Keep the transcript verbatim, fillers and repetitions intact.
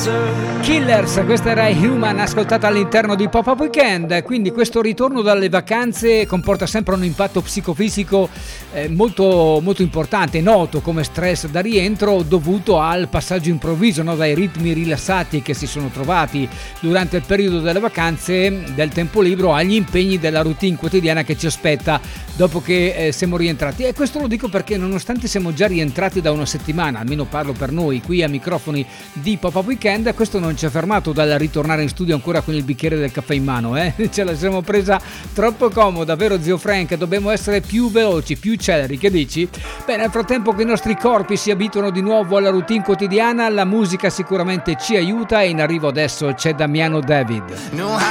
Killers, questa era Human, ascoltata all'interno di Pop-Up Weekend. Quindi questo ritorno dalle vacanze comporta sempre un impatto psicofisico eh, molto, molto importante, noto come stress da rientro dovuto al passaggio improvviso, no? Dai ritmi rilassati che si sono trovati durante il periodo delle vacanze, del tempo libero, agli impegni della routine quotidiana che ci aspetta dopo che eh, siamo rientrati. E questo lo dico perché nonostante siamo già rientrati da una settimana, almeno parlo per noi qui a microfoni di Pop-Up Weekend, questo non ci ha fermato dal ritornare in studio ancora con il bicchiere del caffè in mano, eh? Ce la siamo presa troppo comoda, vero zio Frank? Dobbiamo essere più veloci, più celeri, che dici? Beh, nel frattempo che i nostri corpi si abituano di nuovo alla routine quotidiana, la musica sicuramente ci aiuta e in arrivo adesso c'è Damiano David. No.